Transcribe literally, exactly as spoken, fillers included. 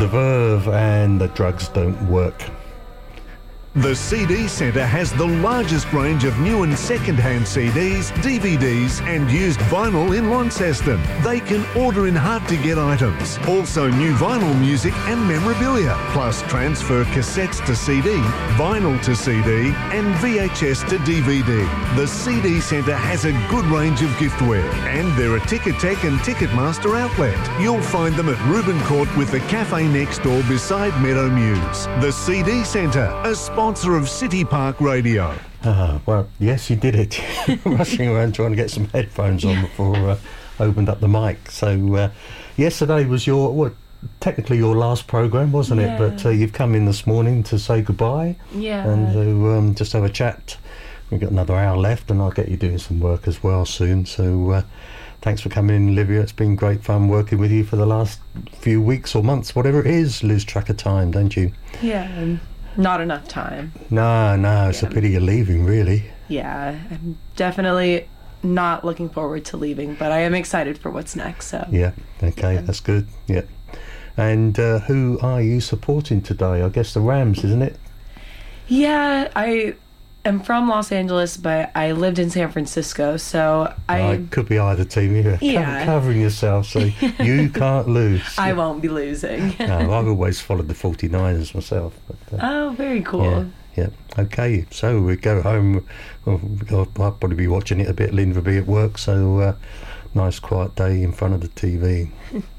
The Verve and The Drugs Don't Work. The C D Centre has the largest range of new and second-hand C Ds, D V Ds and used vinyl in Launceston. They can order in hard-to-get items. Also new vinyl music and memorabilia, plus transfer cassettes to C D, vinyl to C D and V H S to D V D. The C D Centre has a good range of giftware and they're a Ticketek and Ticketmaster outlet. You'll find them at Reuben Court with the cafe next door beside Meadow Mews. The C D Centre, a sponsor of City Park Radio. Ah, well, yes, you did it. Rushing around trying to get some headphones on before I uh, opened up the mic. So, uh, yesterday was your, what, technically your last programme, wasn't yeah. it? But uh, you've come in this morning to say goodbye. Yeah. And to um, just have a chat. We've got another hour left and I'll get you doing some work as well soon. So, uh, thanks for coming in, Olivia. It's been great fun working with you for the last few weeks or months, whatever it is. Lose track of time, don't you? Yeah. Um, Not enough time. No, no, it's yeah. a pity you're leaving, really. Yeah, I'm definitely not looking forward to leaving, but I am excited for what's next. So yeah, okay, yeah. that's good. Yeah, and uh, who are you supporting today? I guess the Rams, isn't it? Yeah, I am from Los Angeles, but I lived in San Francisco, so I oh, it could be either team. You're yeah. co- covering yourself, so you can't lose. I won't be losing. No, I've always followed the forty-niners myself. But, uh, oh, very cool. Yeah, yeah. Okay, so we go home. Well, I'll probably be watching it a bit. Linda will be at work, so uh, nice quiet day in front of the T V.